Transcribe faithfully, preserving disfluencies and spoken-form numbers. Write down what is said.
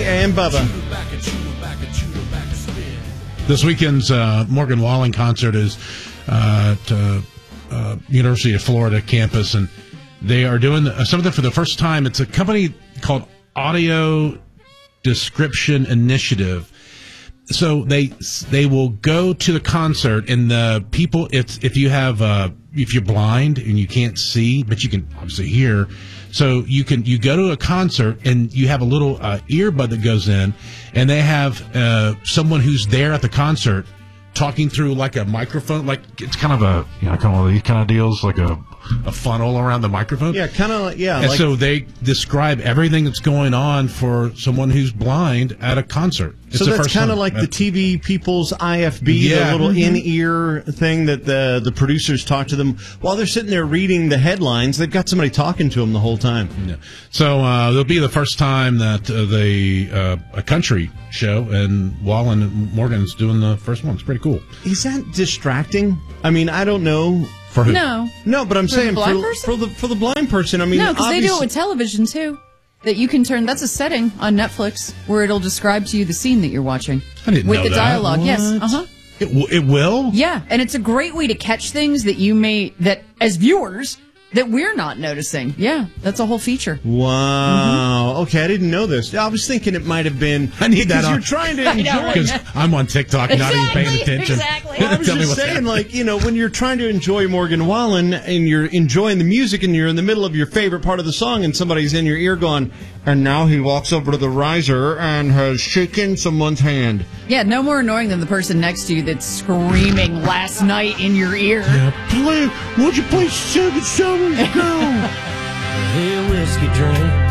and Bubba. This weekend's uh, Morgan Wallen concert is uh, at uh, uh, University of Florida campus, and they are doing something for the first time. It's a company called Audio Description Initiative. So they they will go to the concert, and the people, if if you have uh, if you're blind and you can't see, but you can obviously hear, so you can you go to a concert and you have a little uh, earbud that goes in, and they have uh, someone who's there at the concert talking through like a microphone, like it's kind of a you know kind of these kind of deals, like a a funnel around the microphone. Yeah, kind of, yeah. And like, so they describe everything that's going on for someone who's blind at a concert. It's so the that's first kind of one. like the T V people's I F B, Yeah. the little Mhm. in-ear thing that the the producers talk to them while they're sitting there reading the headlines. They've got somebody talking to them the whole time. Yeah. So uh, it'll be the first time that uh, they uh, a country show, and Wallen and Morgan's doing the first one. It's pretty cool. Is that distracting? I mean, I don't know. For who? No. No, but I'm For saying the blind for, person? for the for the blind person. I mean, No, because they do it obviously- with television, too. That you can turn, that's a setting on Netflix where it'll describe to you the scene that you're watching. I didn't with know the that. dialogue. Yes. What? Uh huh. It, w- it will? Yeah, and it's a great way to catch things that you may, that as viewers, that we're not noticing. Yeah, that's a whole feature. Wow. Okay, I didn't know this. I was thinking it might have been. I need that because on. you're trying to I know, enjoy. right? Because I'm on TikTok, not even paying Exactly, attention. exactly. Well, I was Tell me just what's saying, happening. like, you know, when you're trying to enjoy Morgan Wallen and you're enjoying the music and you're in the middle of your favorite part of the song and somebody's in your ear going, and now he walks over to the riser and has shaken someone's hand. Yeah, no more annoying than the person next to you that's screaming last night in your ear. Play, won't you play Seven Summers Girl? Hey, whiskey drink.